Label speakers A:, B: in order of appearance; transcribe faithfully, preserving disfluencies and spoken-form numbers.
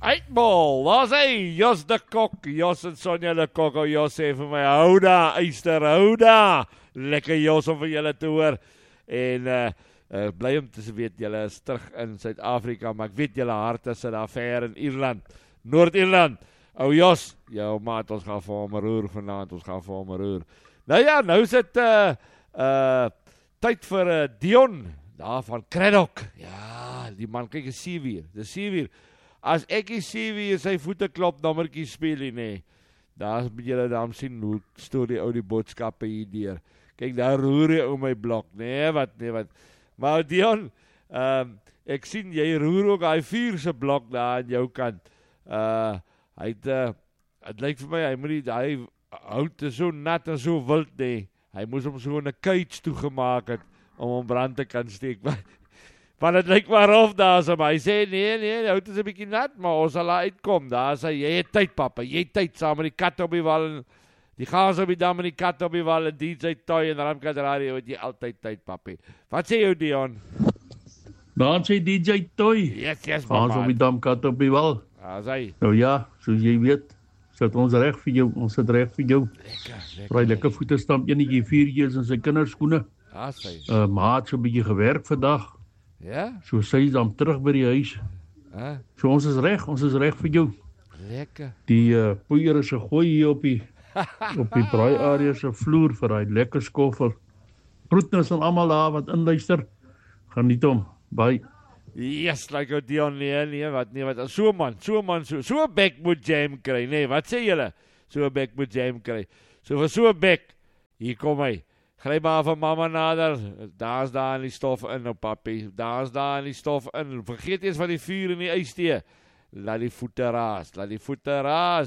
A: Uitbol, daar's hy, Jos de Kok, Jos en Sonja de Kok, o Jos sê vir my, hou daar, Eyster, hou daar, lekker Jos om vir julle te hoor, en uh, uh, bly om te weet, julle is terug in Suid-Afrika, maar ek weet julle harte sit daar ver in Ierland, Noord-Ierland, o Jos, jou maat, ons gaan vir hom roer vanaand, ons gaan vir hom roer. Nou ja, nou is het uh, uh, tyd vir uh, Dion, daar van Craddock, ja, die man, kyk, is Sevier, die Sevier, as ek die Sevier sy voete klop, nommertjie speel hy, nee, daar moet julle dan sien, hoe stoor die ou die boodskappe hier deur, kyk, daar roer hy om my blok, nee, wat, nee, wat, maar Dion, um, ek sien, jy roer ook hy vierse blok daar aan jou kant, uh, hy het, uh, het lyk vir my, hy moet nie, hy hout is so nat en so wild, nee, hy moes hom so in 'n cage toegemaak het, om hom brand te kan steek, want het lyk maar of daar so, maar hy sê, nee, nee, die hout is 'n bietjie nat, maar ons sal daar uitkom, daar sê, jy het tyd, papa, jy het tyd, saam met die kat op die wal, en die gaas op die dam, en die kat op die wal, en D J Toy, en Ramkat Radio, het jy altyd tyd, papi. Wat sê jou, Dion?
B: Dan sê D J Toy,
A: yes, yes,
B: gaas op die dam, kat op die wal.
A: Ja, sê.
B: Nou ja, soos jy weet, sit ons reg vir jou, ons sit reg vir jou.
A: Lekker, lekker.
B: Vraai lekker voete stamp, enetjie viertjies in sy kinderskoene.
A: Ja, sê.
B: Uh, maat so 'n bietjie gewerk vandag.
A: Ja?
B: So sy is dan terug by die huis.
A: Huh?
B: So ons is reg, ons is reg vir jou.
A: Lekker.
B: Die uh, poeier is gegooi hier op die op die braai area se vloer vir daai lekker skoffel. Groetnis aan almal daar wat inluister. Geniet hom. Bye.
A: Yes, like ou Dion, nee, nee, wat, nee, wat, so man, so man, so, so 'n bek moet jam kry, nee, wat sê julle? So 'n bek moet jam kry. So vir so 'n bek, hier kom hy. Gryp maar van mamma nader, daar's daar in die stof in, nou papi, daar's daar in die stof in, vergeet eers van die vuur en die ystee, laat die voete raas, laat die voete raas.